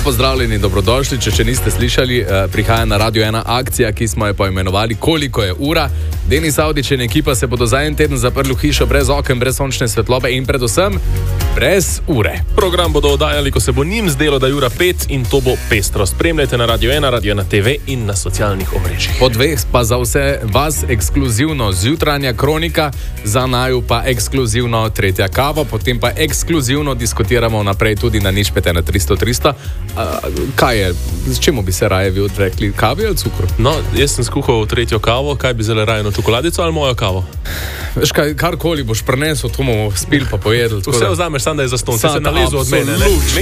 pozdravljeni, dobrodošli. Če niste slišali, prihaja na Radio 1 akcija, ki smo jo poimenovali Koliko je ura. Denis Avdić in ekipa se bodo za en teden zaprli v hišo brez oken, brez sončne svetlobe in predvsem brez ure. Program bodo oddajali, ko se bo njim zdelo, da je ura 5 in to bo pestro. Spremljajte na Radio 1, Radio 1 TV in na socialnih omrežjih. Po dveh pa za vse vas ekskluzivno zjutranja kronika, za naju pa ekskluzivno tretja kava, potem pa ekskluzivno diskutiramo naprej tudi na nič 5 na 300. Kaj je, s čemu bi se raje vi odrekli, kavi ali cukru? No, jaz sem skuhal tretjo kavo, kaj bi zelo raje, čokoladico ali mojo kavo? Veš kaj, karkoli boš prinesel, to bomo spil pa pojedli. Vse vzameš, samo da je zastonj, se nalezu od mene.